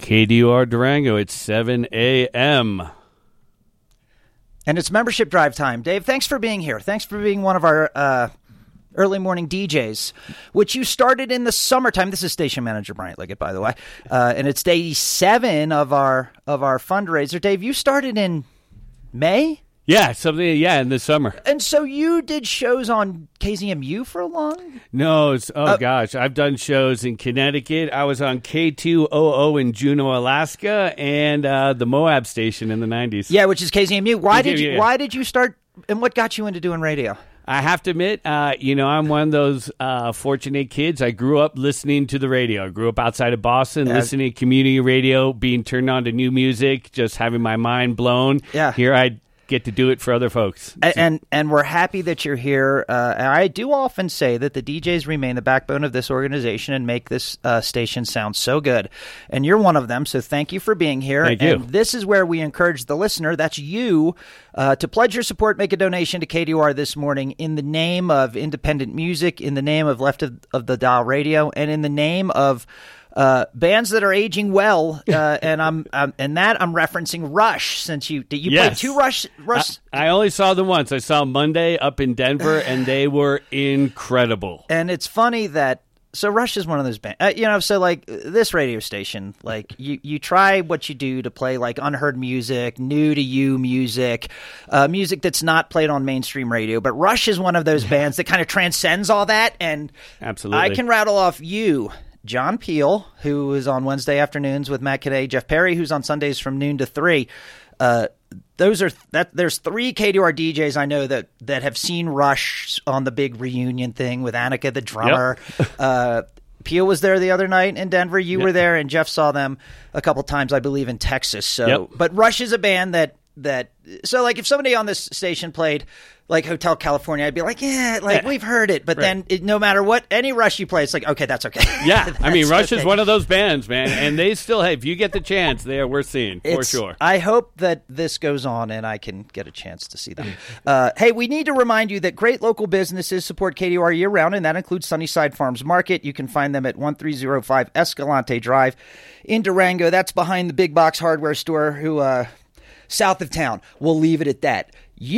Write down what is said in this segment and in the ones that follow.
KDUR Durango. It's 7 a.m. And it's membership drive time. Dave, thanks for being here. Thanks for being one of our early morning DJs, which you started in the summertime. This is station manager Bryant Liggett, by the way. And it's day 7 of our fundraiser. Dave, you started in May? Yeah, in the summer. And so you did shows on KZMU for a long? No, gosh. I've done shows in Connecticut. I was on K2OO in Juneau, Alaska, and the Moab station in the 90s. Yeah, which is KZMU. Why did you start, and what got you into doing radio? I have to admit, I'm one of those fortunate kids. I grew up listening to the radio. I grew up outside of Boston, listening to community radio, being turned on to new music, just having my mind blown. Yeah. Here I get to do it for other folks. And we're happy that you're here. And I do often say that the DJs remain the backbone of this organization and make this station sound so good. And you're one of them, so thank you for being here. Thank you. And this is where we encourage the listener, that's you, to pledge your support, make a donation to KDUR this morning in the name of independent music, in the name of Left of the Dial Radio, and in the name of bands that are aging well, and I'm referencing Rush. Since you played 2 Rush. I only saw them once. I saw Monday up in Denver, and they were incredible. And it's funny that Rush is one of those bands. So like this radio station, like you try what you do to play like unheard music, new to you music, music that's not played on mainstream radio. But Rush is one of those bands that kind of transcends all that. And absolutely, I can rattle off you, John Peel, who is on Wednesday afternoons with Matt Cadet, Jeff Perry, who's on Sundays from noon to 3. There's 3 KDUR DJs I know that have seen Rush on the big reunion thing with Annika the drummer. Yep. Peel was there the other night in Denver. You were there, and Jeff saw them a couple times, I believe, in Texas. So, But Rush is a band that so like if somebody on this station played like Hotel California, I'd be like, we've heard it. But then no matter what, any Rush you play, it's like, okay, that's okay. Yeah, I mean, Rush is one of those bands, man. And they still, if you get the chance, worth seeing, for sure. I hope that this goes on and I can get a chance to see them. Hey, we need to remind you that great local businesses support KDUR year-round, and that includes Sunnyside Farms Market. You can find them at 1305 Escalante Drive in Durango. That's behind the big box hardware store south of town. We'll leave it at that.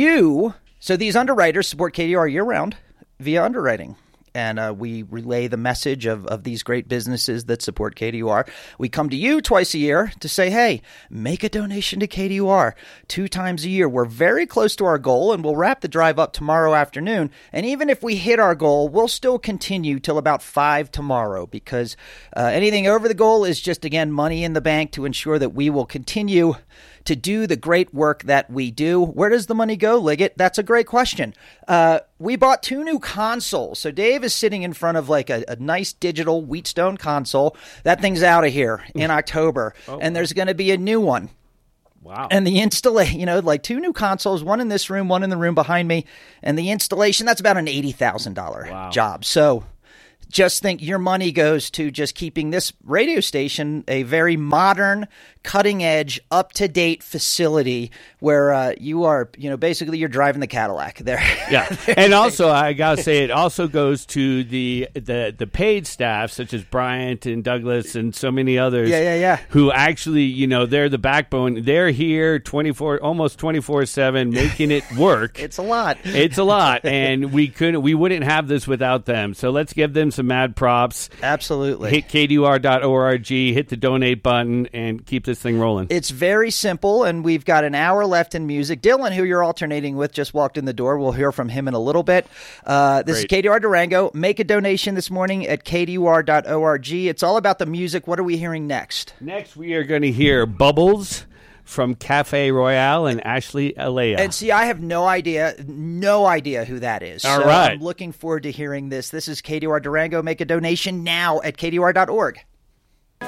So these underwriters support KDUR year-round via underwriting, and we relay the message of these great businesses that support KDUR. We come to you twice a year to say, hey, make a donation to KDUR 2 times a year. We're very close to our goal, and we'll wrap the drive up tomorrow afternoon. And even if we hit our goal, we'll still continue till about 5 tomorrow, because anything over the goal is just, again, money in the bank to ensure that we will continue to do the great work that we do. Where does the money go, Liggett? That's a great question. We bought 2 new consoles. So Dave is sitting in front of like a nice digital Wheatstone console. That thing's out of here in October, and there's going to be a new one. Wow. And the installation, like 2 new consoles, one in this room, one in the room behind me, and the installation, that's about an $80,000 job. So just think your money goes to just keeping this radio station a very modern, cutting-edge, up-to-date facility where you are, basically you're driving the Cadillac there. Yeah, and also I gotta say it also goes to the paid staff such as Bryant and Douglas and so many others. Yeah. Who actually, they're the backbone. They're here almost 24/7, making it work. It's a lot. It's a lot, and we wouldn't have this without them. So let's give them some mad props. Absolutely. Hit KDUR.org, hit the donate button, and keep this thing rolling. It's very simple, and we've got an hour left in music. Dylan, who you're alternating with, just walked in the door. We'll hear from him in a little bit. This is KDUR Durango. Make a donation this morning at KDUR.org. It's all about the music. What are we hearing next? Next, we are going to hear Bubbles from Cafe Royale and Ashley Alea. And see, I have no idea who that is. All right. I'm looking forward to hearing this. This is KDUR Durango. Make a donation now at KDUR.org.